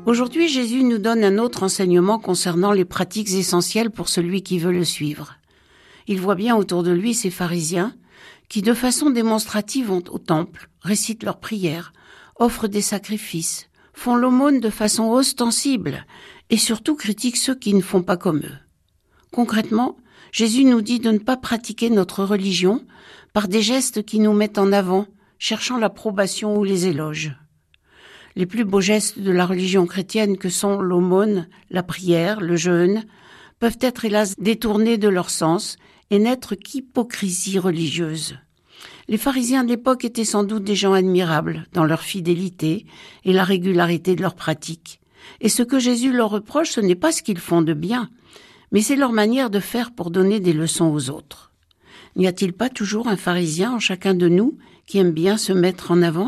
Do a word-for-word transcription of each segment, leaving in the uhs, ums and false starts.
Aujourd'hui, Jésus nous donne un autre enseignement concernant les pratiques essentielles pour celui qui veut le suivre. Il voit bien autour de lui ces pharisiens qui, de façon démonstrative, vont au temple, récitent leurs prières, offrent des sacrifices, font l'aumône de façon ostensible et surtout critiquent ceux qui ne font pas comme eux. Concrètement, Jésus nous dit de ne pas pratiquer notre religion par des gestes qui nous mettent en avant, cherchant l'approbation ou les éloges. Les plus beaux gestes de la religion chrétienne que sont l'aumône, la prière, le jeûne, peuvent être hélas détournés de leur sens et n'être qu'hypocrisie religieuse. Les pharisiens de l'époque étaient sans doute des gens admirables dans leur fidélité et la régularité de leurs pratiques. Et ce que Jésus leur reproche, ce n'est pas ce qu'ils font de bien, mais c'est leur manière de faire pour donner des leçons aux autres. N'y a-t-il pas toujours un pharisien en chacun de nous qui aime bien se mettre en avant ?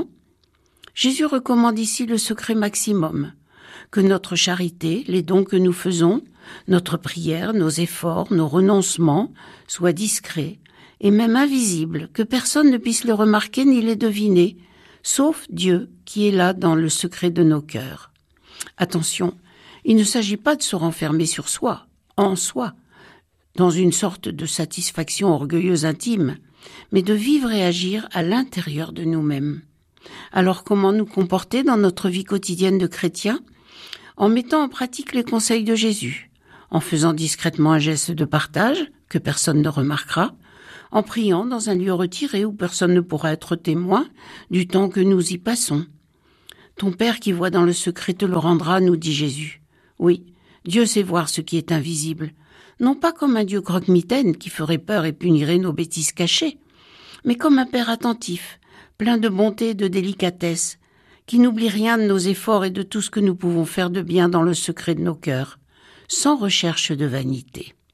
Jésus recommande ici le secret maximum, que notre charité, les dons que nous faisons, notre prière, nos efforts, nos renoncements soient discrets et même invisibles, que personne ne puisse les remarquer ni les deviner, sauf Dieu qui est là dans le secret de nos cœurs. Attention, il ne s'agit pas de se renfermer sur soi, en soi, dans une sorte de satisfaction orgueilleuse intime, mais de vivre et agir à l'intérieur de nous-mêmes. Alors comment nous comporter dans notre vie quotidienne de chrétiens ? En mettant en pratique les conseils de Jésus, en faisant discrètement un geste de partage que personne ne remarquera, en priant dans un lieu retiré où personne ne pourra être témoin du temps que nous y passons. Ton Père qui voit dans le secret te le rendra, nous dit Jésus. Oui, Dieu sait voir ce qui est invisible, non pas comme un Dieu croque-mitaine qui ferait peur et punirait nos bêtises cachées, mais comme un Père attentif, plein de bonté et de délicatesse, qui n'oublie rien de nos efforts et de tout ce que nous pouvons faire de bien dans le secret de nos cœurs, sans recherche de vanité.